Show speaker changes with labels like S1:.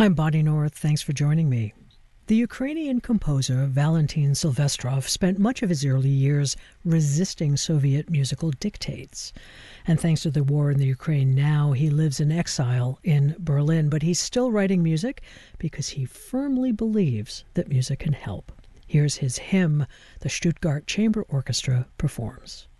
S1: I'm Bonnie North. Thanks for joining me. The Ukrainian composer Valentin Silvestrov spent much of his early years resisting Soviet musical dictates. And thanks to the war in the Ukraine now, he lives in exile in Berlin. But he's still writing music because he firmly believes that music can help. Here's his hymn the Stuttgart Chamber Orchestra performs.